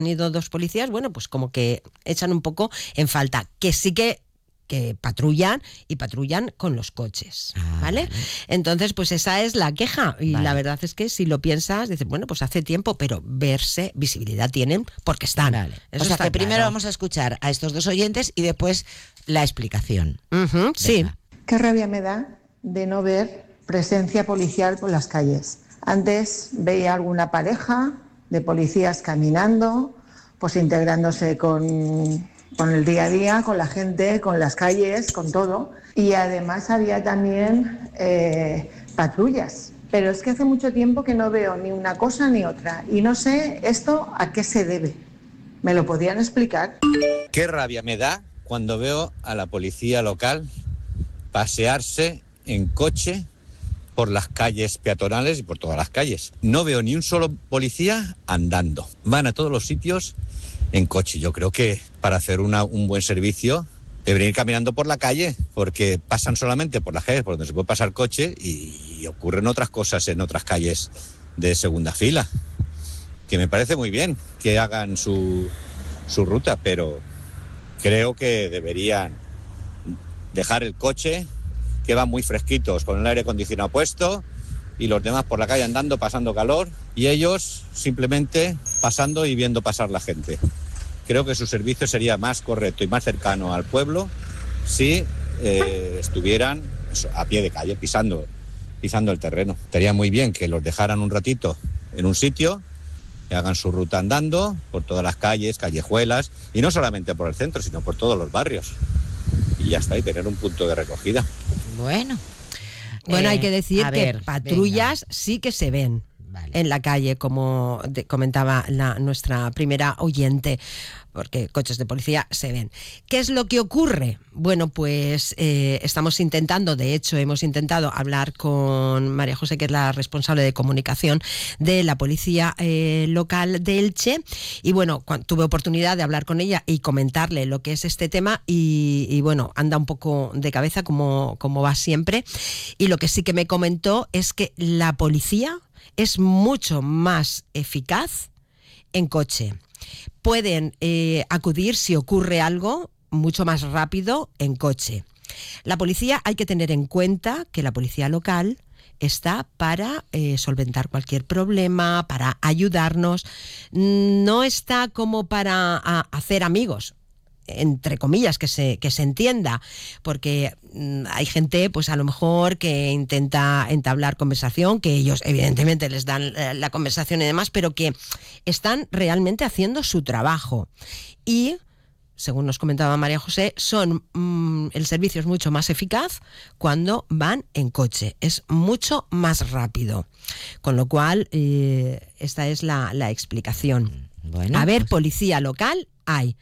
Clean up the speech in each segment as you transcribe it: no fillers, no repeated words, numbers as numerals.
ido 2 policías, bueno, pues como que echan un poco en falta, que sí que patrullan y patrullan con los coches, ¿vale? Entonces, pues esa es la queja y la verdad es que si lo piensas, dices, bueno, pues hace tiempo, pero visibilidad tienen porque están. Eso o sea que primero vamos a escuchar a estos 2 oyentes y después la explicación. Sí. Qué rabia me da de no ver presencia policial por las calles. Antes veía alguna pareja de policías caminando, pues integrándose con el día a día, con la gente, con las calles, con todo. Y además había también patrullas. Pero es que hace mucho tiempo que no veo ni una cosa ni otra. Y no sé esto a qué se debe. ¿Me lo podrían explicar? Qué rabia me da cuando veo a la policía local pasearse en coche por las calles peatonales y por todas las calles. No veo ni un solo policía andando. Van a todos los sitios en coche. Yo creo que para hacer un buen servicio deberían ir caminando por la calle, porque pasan solamente por las calles por donde se puede pasar coche y ocurren otras cosas en otras calles de segunda fila. Que me parece muy bien que hagan su ruta, pero creo que deberían dejar el coche, que van muy fresquitos con el aire acondicionado puesto, y los demás por la calle andando, pasando calor, y ellos simplemente pasando y viendo pasar la gente. Creo que su servicio sería más correcto y más cercano al pueblo si estuvieran a pie de calle, pisando el terreno. Estaría muy bien que los dejaran un ratito en un sitio, que hagan su ruta andando por todas las calles, callejuelas, y no solamente por el centro, sino por todos los barrios. Y ya está, y tener un punto de recogida. Bueno, hay que decir que patrullas sí que se ven en la calle, como comentaba nuestra primera oyente, porque coches de policía se ven. ¿Qué es lo que ocurre? Bueno, pues estamos intentando, de hecho hemos intentado hablar con María José, que es la responsable de comunicación de la policía local de Elche, y bueno, tuve oportunidad de hablar con ella y comentarle lo que es este tema y bueno, anda un poco de cabeza como va siempre, y lo que sí que me comentó es que la policía es mucho más eficaz en coche. Pueden acudir si ocurre algo mucho más rápido en coche. La policía, hay que tener en cuenta que la policía local está para solventar cualquier problema, para ayudarnos. No está como para hacer amigos, entre comillas, que se entienda, porque hay gente, pues a lo mejor, que intenta entablar conversación, que ellos evidentemente les dan la conversación y demás, pero que están realmente haciendo su trabajo. Y según nos comentaba María José, el servicio es mucho más eficaz cuando van en coche, es mucho más rápido, con lo cual esta es la explicación. Bueno, a ver, policía local hay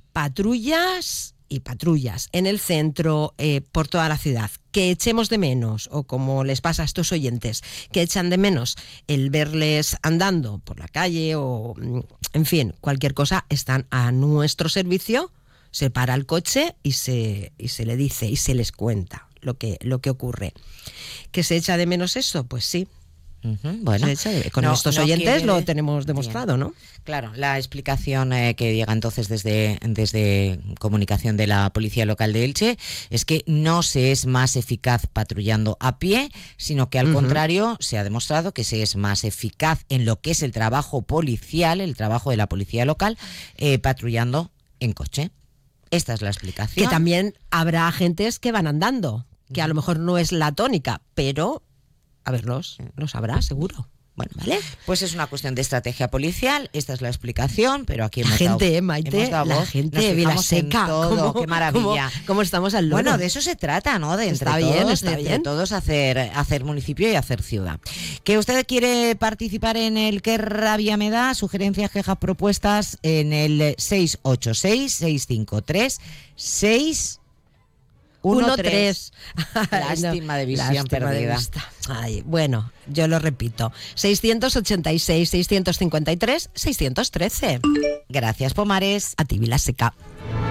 patrullas y patrullas en el centro, por toda la ciudad. Que echemos de menos, o como les pasa a estos oyentes, que echan de menos el verles andando por la calle, o en fin, cualquier cosa, están a nuestro servicio, se para el coche y se le dice y se les cuenta lo que ocurre. ¿Que se echa de menos eso? Pues sí. Bueno, con estos oyentes lo tenemos demostrado, ¿no? Claro, la explicación que llega entonces desde comunicación de la Policía Local de Elche es que no se es más eficaz patrullando a pie, sino que al contrario se ha demostrado que se es más eficaz en lo que es el trabajo policial, el trabajo de la Policía Local, patrullando en coche. Esta es la explicación. Que también habrá agentes que van andando, que a lo mejor no es la tónica, pero a verlos, los habrá seguro. Bueno, ¿vale? Pues es una cuestión de estrategia policial, esta es la explicación, pero aquí la gente, Maite, la gente de Vilaseca, qué maravilla. ¿Cómo estamos al loro? Bueno, de eso se trata, ¿no? De entre todos hacer municipio y hacer ciudad. Que usted quiere participar en el Qué rabia me da, sugerencias, quejas, propuestas en el 686-653-613. Lástima de visión perdida. Ay, bueno, yo lo repito. 686-653-613. Gracias, Pomares. A ti, Vilaseca.